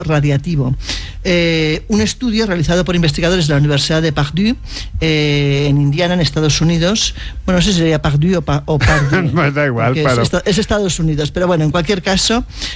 radiativo. Un estudio realizado por investigadores de la Universidad de Purdue en Indiana, en Estados Unidos. Bueno, no sé si sería Purdue o Purdue. Pues da igual, pero... es Estados Unidos, pero bueno, en cualquier caso,